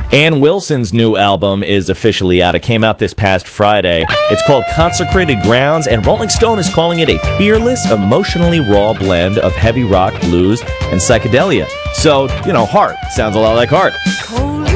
Ann Wilson's new album is officially out. It came out this past Friday. It's called Consecrated Grounds, and Rolling Stone is calling it a fearless, emotionally raw blend of heavy rock, blues, and psychedelia. So, Heart sounds a lot like Heart.